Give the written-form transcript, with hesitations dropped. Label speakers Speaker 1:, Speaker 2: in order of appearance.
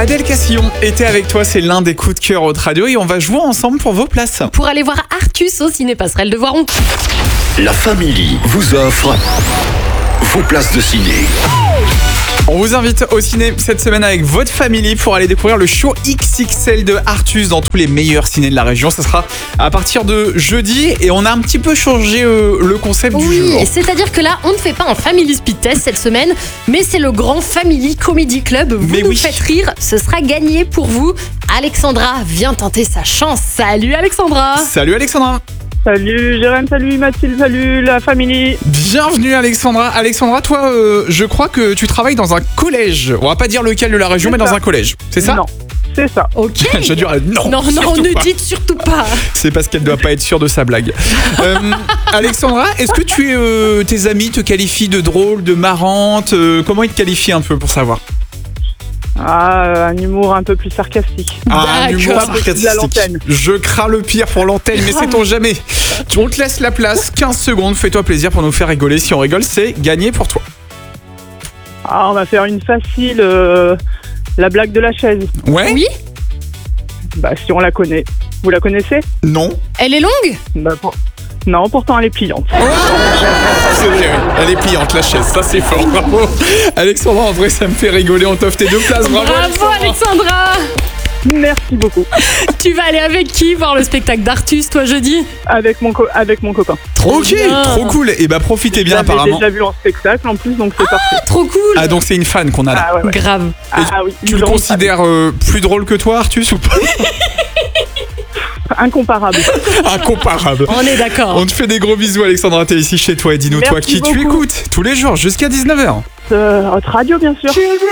Speaker 1: Adèle Castillon était avec toi, c'est l'un des coups de cœur Haute Radio et on va jouer ensemble pour vos places.
Speaker 2: Pour aller voir Artus au Ciné Passerelle de Voiron.
Speaker 3: La Family vous offre vos places de ciné.
Speaker 1: On vous invite au ciné cette semaine avec votre famille pour aller découvrir le show XXL de Artus dans tous les meilleurs cinés de la région. Ça sera à partir de jeudi et on a un petit peu changé le concept du jour.
Speaker 2: Oui, c'est-à-dire que là, on ne fait pas un Family Speed Test cette semaine, mais c'est le grand Family Comedy Club. Vous nous faites rire, ce sera gagné pour vous. Alexandra vient tenter sa chance. Salut Alexandra.
Speaker 1: Salut Alexandra.
Speaker 4: Salut Jérém, salut Mathilde, salut la famille.
Speaker 1: Bienvenue Alexandra. Alexandra, toi, je crois que tu travailles dans un collège. On va pas dire lequel de la région, mais dans un collège. C'est ça ?
Speaker 4: Non, c'est ça.
Speaker 2: Ok.
Speaker 1: Je dirais non.
Speaker 2: Non, ne dites surtout pas.
Speaker 1: C'est parce qu'elle doit pas être sûre de sa blague. Alexandra, est-ce que tes amis te qualifient de drôle, de marrante ? Comment ils te qualifient un peu pour savoir ?
Speaker 4: Un humour un peu plus sarcastique.
Speaker 1: Un humour sarcastique.
Speaker 4: À l'antenne.
Speaker 1: Je crains le pire pour l'antenne, mais sait-on jamais. On te laisse la place, 15 secondes, fais-toi plaisir pour nous faire rigoler. Si on rigole, c'est gagné pour toi.
Speaker 4: On va faire une facile, la blague de la chaise.
Speaker 1: Ouais ?
Speaker 2: Oui.
Speaker 4: Si on la connaît. Vous la connaissez ?
Speaker 1: Non.
Speaker 2: Elle est longue ?
Speaker 4: Non, pourtant elle est pliante.
Speaker 1: C'est vrai, elle est pliante la chaise, ça c'est fort, bravo. Alexandra, en vrai ça me fait rigoler, on t'offre tes 2 places, bravo.
Speaker 2: Bravo Alexandra.
Speaker 4: Merci beaucoup.
Speaker 2: Tu vas aller avec qui voir le spectacle d'Artus, toi, jeudi ?
Speaker 4: Avec mon copain.
Speaker 1: Ok, trop cool. Et profitez bien apparemment.
Speaker 4: J'ai déjà vu en spectacle en plus, donc c'est parfait.
Speaker 2: Trop cool.
Speaker 1: Ah donc c'est une fan qu'on a là.
Speaker 4: Ouais.
Speaker 2: Grave.
Speaker 4: Oui.
Speaker 1: Tu le considères plus drôle que toi Artus ou pas ?
Speaker 4: Incomparable.
Speaker 1: Incomparable.
Speaker 2: On est d'accord.
Speaker 1: On te fait des gros bisous Alexandra, t'es ici chez toi et dis-nous toi qui tu écoutes tous les jours jusqu'à 19h.
Speaker 4: Haute Radio bien sûr.